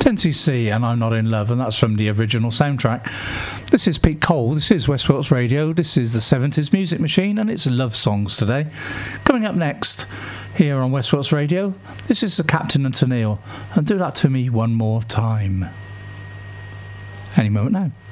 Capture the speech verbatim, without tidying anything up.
ten C C and I'm Not In Love, and that's from the original soundtrack. This is Pete Cole, this is West Wilts Radio, this is the seventies Music Machine, and it's love songs today. Coming up next, here on West Wilts Radio, this is the Captain and Tennille, and Do That To Me One More Time. Any moment now.